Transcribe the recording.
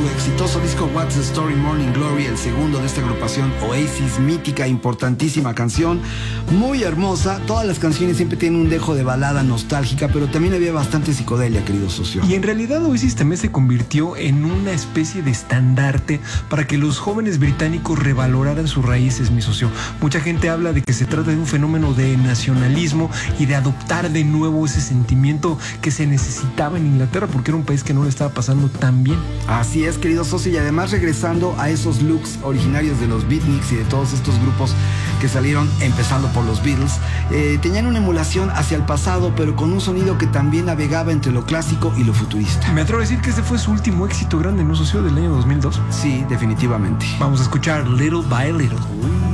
exitoso disco What's the Story Morning Glory, el segundo de esta agrupación Oasis, mítica, importantísima canción, muy hermosa. Todas las canciones siempre tienen un dejo de balada nostálgica, pero también había bastante psicodelia, querido socio. Y en realidad Oasis también se convirtió en una especie de estandarte para que los jóvenes británicos revaloraran sus raíces, mi socio. Mucha gente habla de que se trata de un fenómeno de nacionalismo y de adoptar de nuevo ese sentimiento que se necesitaba en Inglaterra, porque era un país que no le estaba pasando tan bien. Así es, querido socio, y además regresando a esos looks originarios de los beatniks y de todos estos grupos que salieron empezando por los Beatles, tenían una emulación hacia el pasado, pero con un sonido que también navegaba entre lo clásico y lo futurista. Me atrevo a decir que este fue su último éxito grande, ¿no, socio? Del año 2002. Sí, definitivamente. Vamos a escuchar Little by Little.